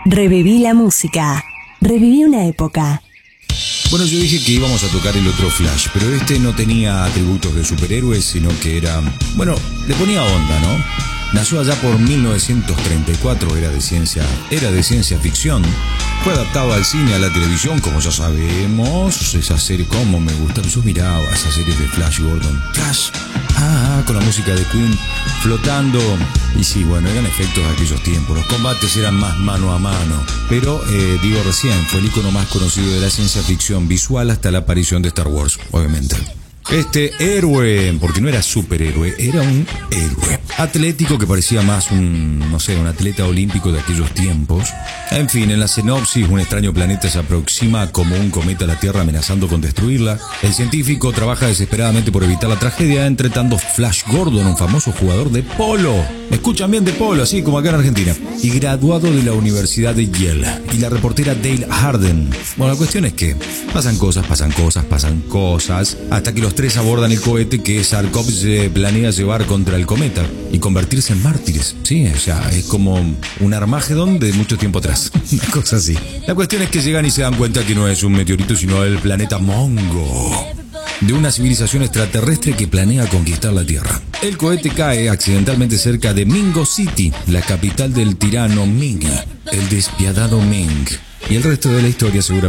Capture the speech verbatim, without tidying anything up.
Reviví la música. Reviví una época. Bueno, yo dije que íbamos a tocar el otro Flash, pero este no tenía atributos de superhéroes, sino que era... Bueno, le ponía onda, ¿no? Nació allá por mil novecientos treinta y cuatro, era de ciencia, era de ciencia ficción. Fue adaptado al cine, a la televisión, como ya sabemos. Esa serie, como me gusta. Yo miraba esas series de Flash Gordon. Flash, ah, con la música de Queen flotando. Y sí, bueno, eran efectos de aquellos tiempos. Los combates eran más mano a mano. Pero, eh, digo recién, fue el icono más conocido de la ciencia ficción visual hasta la aparición de Star Wars, obviamente. Este héroe, porque no era superhéroe, era un héroe atlético que parecía más un, no sé, un atleta olímpico de aquellos tiempos. En fin, en la sinopsis, un extraño planeta se aproxima como un cometa a la Tierra amenazando con destruirla. El científico trabaja desesperadamente por evitar la tragedia, entre tanto Flash Gordon, un famoso jugador de polo. ¿Me escuchan bien? De polo, así como acá en Argentina. Y graduado de la Universidad de Yale. Y la reportera Dale Harden. Bueno, la cuestión es que pasan cosas, pasan cosas, pasan cosas, hasta que los tres abordan el cohete que Sarkov se planea llevar contra el cometa y convertirse en mártires. Sí, o sea, es como un Armagedón de mucho tiempo atrás. Una cosa así. La cuestión es que llegan y se dan cuenta que no es un meteorito, sino el planeta Mongo, de una civilización extraterrestre que planea conquistar la Tierra. El cohete cae accidentalmente cerca de Mingo City, la capital del tirano Ming, el despiadado Ming. Y el resto de la historia seguramente